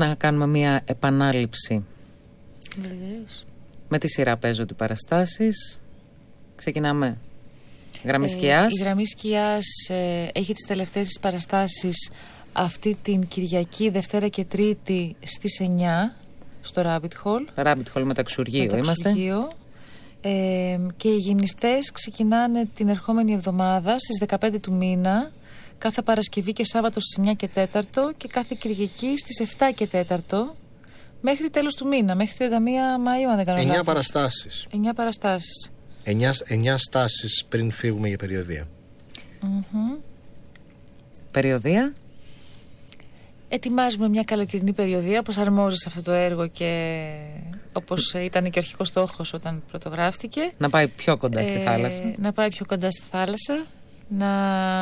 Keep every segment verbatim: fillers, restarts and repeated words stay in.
Να κάνουμε μια επανάληψη. Βεβαίως. Με τη σειρά παίζονται οι παραστάσεις. Ξεκινάμε. Γραμμή Ε, σκιάς. η Γραμμή Σκιάς ε, έχει τις τελευταίες της παραστάσεις αυτή την Κυριακή, Δευτέρα και Τρίτη στις εννιά στο Rabbit Hall. Rabbit Hall Μεταξουργείο είμαστε. Μεταξουργείο. Ε, και οι γυμνιστές ξεκινάνε την ερχόμενη εβδομάδα στις δεκαπέντε του μήνα, κάθε Παρασκευή και Σάββατο στις εννιά και τέταρτο και κάθε Κυριακή στις επτά και τέταρτο μέχρι τέλος του μήνα, μέχρι τριάντα μία Μαΐου αν δεν κάνω εννιά λάθος. παραστάσεις. εννιά παραστάσεις. εννιά στάσεις πριν φύγουμε για περιοδεία. Mm-hmm. Περιοδεία. Ετοιμάζουμε μια καλοκαιρινή περιοδεία, όπως αρμόζει σε αυτό το έργο και όπως ήταν και ο αρχικός στόχος όταν πρωτογράφτηκε. Να πάει πιο κοντά στη Ε, θάλασσα. Να πάει πιο κοντά στη θάλασσα. Να,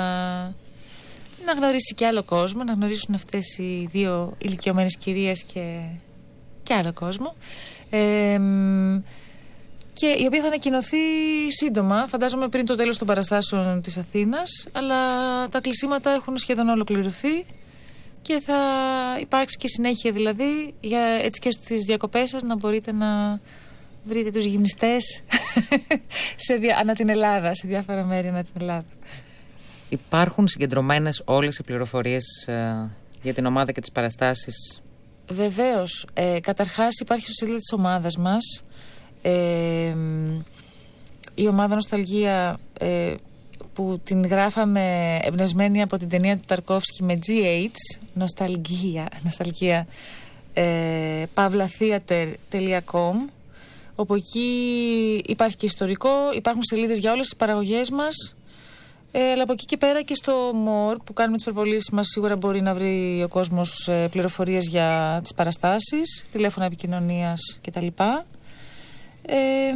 να γνωρίσει και άλλο κόσμο. Να γνωρίσουν αυτές οι δύο ηλικιωμένες κυρίες και, και άλλο κόσμο. Ε, και η οποία θα ανακοινωθεί σύντομα, φαντάζομαι πριν το τέλος των παραστάσεων της Αθήνας. Αλλά τα κλεισίματα έχουν σχεδόν ολοκληρωθεί. Και θα υπάρξει και συνέχεια δηλαδή, για, έτσι και στις διακοπές σας να μπορείτε να βρείτε τους γυμνιστές σε δια, ανά την Ελλάδα, σε διάφορα μέρη ανά την Ελλάδα. Υπάρχουν συγκεντρωμένες όλες οι πληροφορίες ε, για την ομάδα και τις παραστάσεις? Βεβαίως. Ε, καταρχάς υπάρχει στο σελίδα της ομάδας μας. Ε, η ομάδα Νοσταλγία... Ε, που την γράφαμε εμπνευσμένη από την ταινία του Ταρκόφσκι με τζι έιτς, νοσταλγία, νοσταλγία ε, παύλαθίατερ τελεία κομ, όπου εκεί υπάρχει και ιστορικό, υπάρχουν σελίδες για όλες τις παραγωγές μας, ε, αλλά από εκεί και πέρα και στο More που κάνουμε τις προπολίσεις μας σίγουρα μπορεί να βρει ο κόσμος ε, πληροφορίες για τις παραστάσεις, τηλέφωνα επικοινωνίας κτλ. Ε,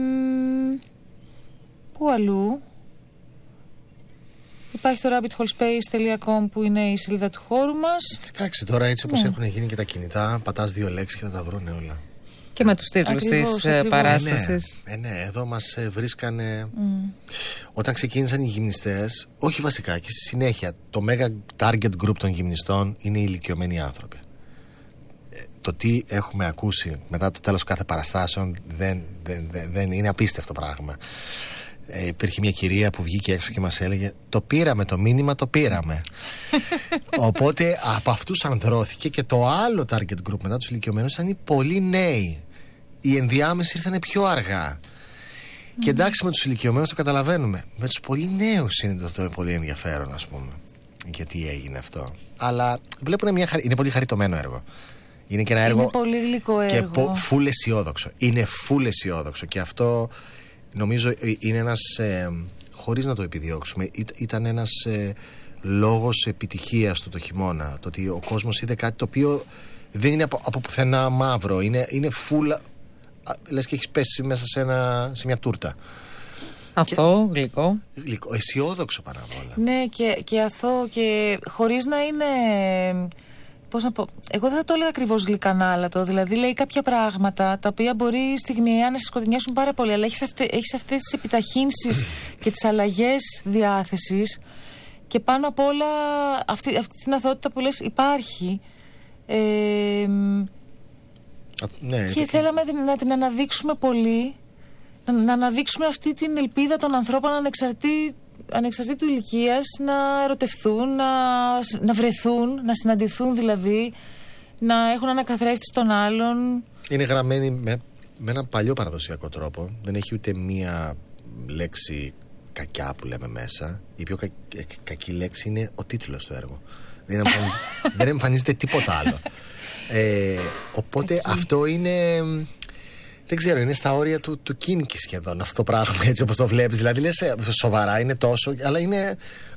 πού αλλού? Υπάρχει το rabbit hole space τελεία com που είναι η σελίδα του χώρου μας. Εντάξει, τώρα έτσι όπως Ναι. έχουν γίνει και τα κινητά, πατάς δύο λέξεις και θα τα βρούνε όλα. Και με τους τίτλους Ακριβώς, της ακριβώς. παράστασης. Ε, ναι, ε, ναι, εδώ μας ε, βρίσκανε. Mm. Όταν ξεκίνησαν οι γυμνιστές, όχι βασικά και στη συνέχεια, το μέγα target group των γυμνιστών είναι οι ηλικιωμένοι άνθρωποι. Ε, το τι έχουμε ακούσει μετά το τέλος κάθε παραστάσεων δεν, δεν, δεν, δεν είναι απίστευτο πράγμα. Ε, υπήρχε μια κυρία που βγήκε έξω και μας έλεγε το πήραμε το μήνυμα, το πήραμε. Οπότε από αυτούς ανδρώθηκε και το άλλο target group μετά τους ηλικιωμένους ήταν οι πολύ νέοι. Οι ενδιάμεσοι ήρθαν πιο αργά. Mm. Και εντάξει, με τους ηλικιωμένους το καταλαβαίνουμε, με τους πολύ νέους είναι το, το πολύ ενδιαφέρον, ας πούμε, γιατί έγινε αυτό. Αλλά βλέπουν μια χαρι... είναι πολύ χαριτωμένο έργο. Είναι και ένα έργο είναι πολύ γλυκό έργο και φουλ αισιόδοξο. Είναι φουλ αισιόδοξο και αυτό νομίζω είναι ένας, ε, χωρίς να το επιδιώξουμε, ή, ήταν ένας ε, λόγος επιτυχίας του το χειμώνα. Το ότι ο κόσμος είδε κάτι το οποίο δεν είναι από, από πουθενά μαύρο. Είναι, είναι full, λες και έχεις πέσει μέσα σε, ένα, σε μια τούρτα. Αθώο, γλυκό. Γλυκό, αισιόδοξο παρά απ' όλα. Ναι, και, και αθώο και χωρίς να είναι... Πώς να πω, εγώ δεν θα το έλεγα ακριβώς γλυκανάλατο. Δηλαδή λέει κάποια πράγματα τα οποία μπορεί στιγμιαία να σε σκοτεινιάσουν πάρα πολύ, αλλά έχεις, αυτέ, έχεις αυτές τις επιταχύνσεις και τις αλλαγές διάθεσης και πάνω απ' όλα αυτή, αυτή την αθωότητα που λες υπάρχει. Ε, Α, ναι, και και... θέλαμε να την αναδείξουμε πολύ, να, να αναδείξουμε αυτή την ελπίδα των ανθρώπων ανεξαρτή, ανεξαρτήτου ηλικίας να ερωτευθούν, να, να βρεθούν, να συναντηθούν δηλαδή, να έχουν ένα καθρέφτη στον άλλον. Είναι γραμμένη με, με έναν παλιό παραδοσιακό τρόπο. Δεν έχει ούτε μία λέξη κακιά που λέμε μέσα. Η πιο κα, κακή λέξη είναι ο τίτλος του έργου. Δεν εμφανίζεται, δεν εμφανίζεται τίποτα άλλο. Ε, οπότε Εκεί. αυτό είναι... Δεν ξέρω, είναι στα όρια του, του κίνκι σχεδόν αυτό το πράγμα, έτσι όπως το βλέπεις. Δηλαδή λες σοβαρά, είναι τόσο, αλλά είναι